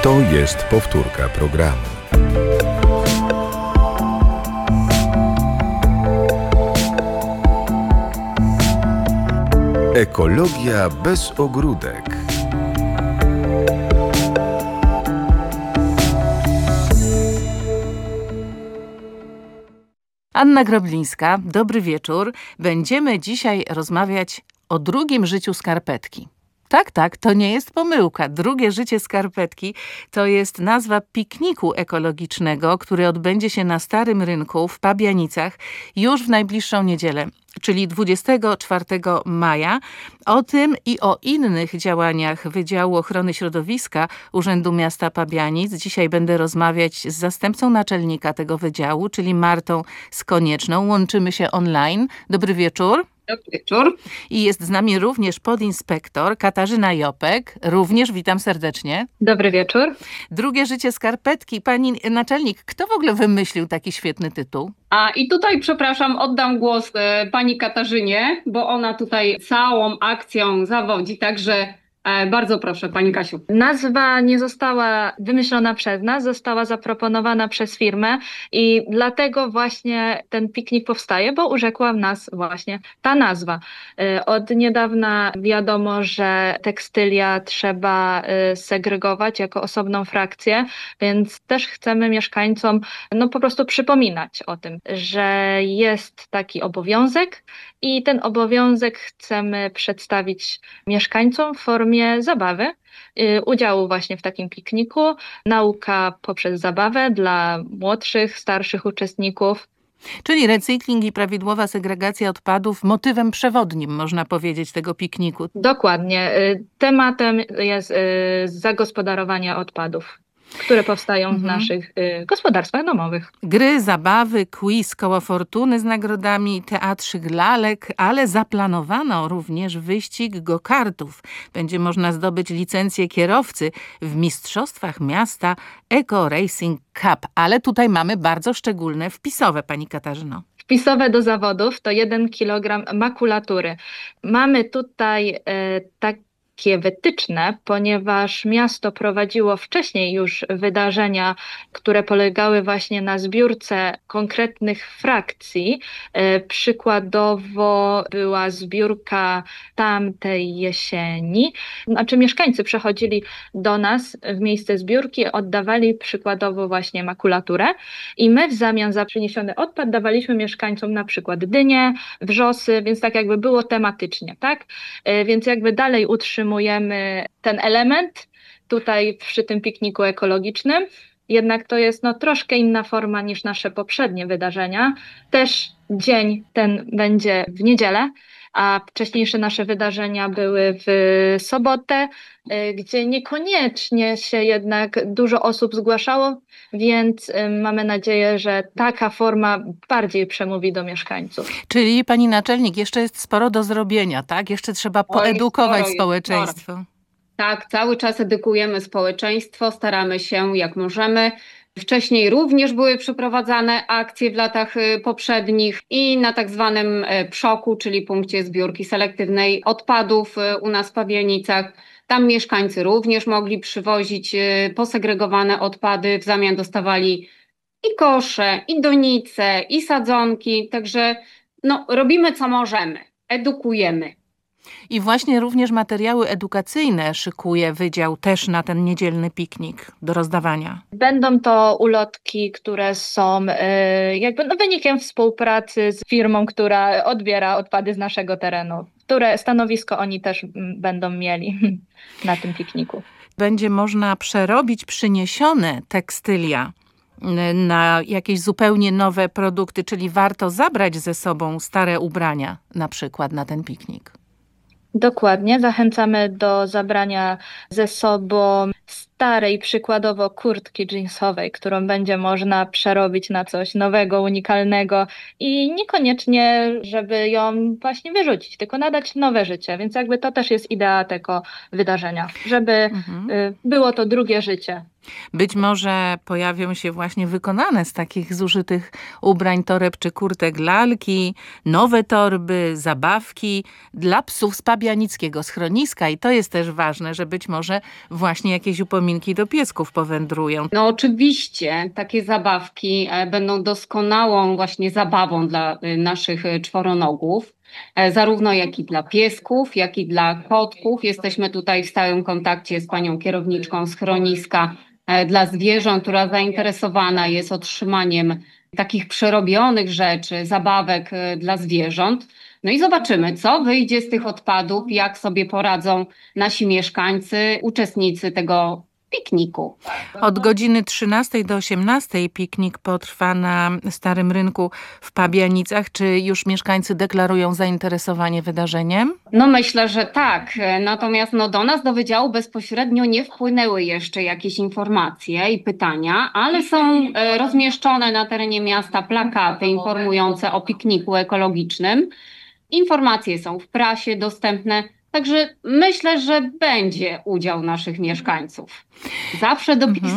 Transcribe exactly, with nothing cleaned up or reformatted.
To jest powtórka programu. Ekologia bez ogródek. Anna Groblińska, dobry wieczór. Będziemy dzisiaj rozmawiać o drugim życiu skarpetki. Tak, tak, to nie jest pomyłka. Drugie życie skarpetki to jest nazwa pikniku ekologicznego, który odbędzie się na Starym Rynku w Pabianicach już w najbliższą niedzielę, czyli dwudziestego czwartego maja. O tym i o innych działaniach Wydziału Ochrony Środowiska Urzędu Miasta Pabianic dzisiaj będę rozmawiać z zastępcą naczelnika tego wydziału, czyli Martą Skonieczną. Łączymy się online. Dobry wieczór. Dobry wieczór. I jest z nami również podinspektor Katarzyna Jopek. Również witam serdecznie. Dobry wieczór. Drugie życie skarpetki. Pani naczelnik, kto w ogóle wymyślił taki świetny tytuł? A i tutaj, przepraszam, oddam głos e, pani Katarzynie, bo ona tutaj całą akcją zawodzi, także e, bardzo proszę, pani Kasiu. Nazwa nie została wymyślona przez nas, została zaproponowana przez firmę i dlatego właśnie ten piknik powstaje, bo urzekła nas właśnie ta nazwa. Od niedawna wiadomo, że tekstylia trzeba segregować jako osobną frakcję, więc też chcemy mieszkańcom no po prostu przypominać o tym, że jest taki obowiązek i ten obowiązek chcemy przedstawić mieszkańcom w formie zabawy, udziału właśnie w takim pikniku, nauka poprzez zabawę dla młodszych, starszych uczestników. Czyli recykling i prawidłowa segregacja odpadów motywem przewodnim, można powiedzieć, tego pikniku. Dokładnie. Tematem jest zagospodarowanie odpadów, które powstają mhm. w naszych y, gospodarstwach domowych. Gry, zabawy, quiz, koło fortuny z nagrodami, teatrzyk lalek, ale zaplanowano również wyścig go-kartów. Będzie można zdobyć licencję kierowcy w Mistrzostwach Miasta Eco Racing Cup. Ale tutaj mamy bardzo szczególne wpisowe, pani Katarzyno. Wpisowe do zawodów to jeden kilogram makulatury. Mamy tutaj y, tak takie wytyczne, ponieważ miasto prowadziło wcześniej już wydarzenia, które polegały właśnie na zbiórce konkretnych frakcji. E, przykładowo była zbiórka tamtej jesieni. Znaczy mieszkańcy przechodzili do nas w miejsce zbiórki, oddawali przykładowo właśnie makulaturę i my w zamian za przyniesiony odpad dawaliśmy mieszkańcom na przykład dynie, wrzosy, więc tak jakby było tematycznie, tak? E, więc jakby dalej utrzymujemy ten element tutaj przy tym pikniku ekologicznym, jednak to jest no troszkę inna forma niż nasze poprzednie wydarzenia. Też dzień ten będzie w niedzielę, a wcześniejsze nasze wydarzenia były w sobotę, gdzie niekoniecznie się jednak dużo osób zgłaszało, więc mamy nadzieję, że taka forma bardziej przemówi do mieszkańców. Czyli pani naczelnik, jeszcze jest sporo do zrobienia, tak? Jeszcze trzeba poedukować Oj, społeczeństwo. Sporo. Tak, cały czas edukujemy społeczeństwo, staramy się jak możemy. Wcześniej również były przeprowadzane akcje w latach poprzednich i na tak zwanym PSZOK-u, czyli punkcie zbiórki selektywnej odpadów u nas w Pabianicach. Tam mieszkańcy również mogli przywozić posegregowane odpady, w zamian dostawali i kosze, i donice, i sadzonki. Także no, robimy co możemy, edukujemy. I właśnie również materiały edukacyjne szykuje wydział też na ten niedzielny piknik do rozdawania. Będą to ulotki, które są y, jakby no, wynikiem współpracy z firmą, która odbiera odpady z naszego terenu, które stanowisko oni też m, będą mieli na tym pikniku. Będzie można przerobić przyniesione tekstylia na jakieś zupełnie nowe produkty, czyli warto zabrać ze sobą stare ubrania na przykład na ten piknik. Dokładnie, zachęcamy do zabrania ze sobą starej, przykładowo kurtki jeansowej, którą będzie można przerobić na coś nowego, unikalnego i niekoniecznie, żeby ją właśnie wyrzucić, tylko nadać nowe życie, więc jakby to też jest idea tego wydarzenia, żeby mhm. było to drugie życie Być może pojawią się właśnie wykonane z takich zużytych ubrań, toreb czy kurtek lalki, nowe torby, zabawki dla psów z pabianickiego schroniska. I to jest też ważne, że być może właśnie jakieś upominki do piesków powędrują. No oczywiście takie zabawki e, będą doskonałą właśnie zabawą dla e, naszych e, czworonogów. E, Zarówno jak i dla piesków, jak i dla kotków. Jesteśmy tutaj w stałym kontakcie z panią kierowniczką schroniska e, dla zwierząt, która zainteresowana jest otrzymaniem takich przerobionych rzeczy, zabawek e, dla zwierząt. No i zobaczymy, co wyjdzie z tych odpadów, jak sobie poradzą nasi mieszkańcy, uczestnicy tego pikniku. Od godziny trzynastej do osiemnastej piknik potrwa na Starym Rynku w Pabianicach. Czy już mieszkańcy deklarują zainteresowanie wydarzeniem? No myślę, że tak. Natomiast no, do nas, do wydziału bezpośrednio nie wpłynęły jeszcze jakieś informacje i pytania, ale są e, rozmieszczone na terenie miasta plakaty informujące o pikniku ekologicznym. Informacje są w prasie dostępne, także myślę, że będzie udział naszych mieszkańców. Zawsze dopisy